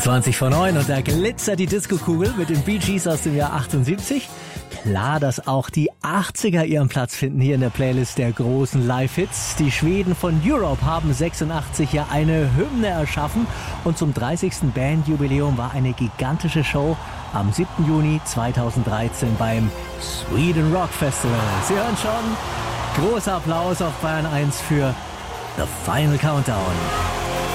20 vor 9 und da glitzert die Disco-Kugel mit den Bee Gees aus dem Jahr 78. Klar, dass auch die 80er ihren Platz finden hier in der Playlist der großen Live-Hits. Die Schweden von Europe haben 86 ja eine Hymne erschaffen und zum 30. Bandjubiläum war eine gigantische Show am 7. Juni 2013 beim Sweden Rock Festival. Sie hören schon, großer Applaus auf Bayern 1 für The Final Countdown.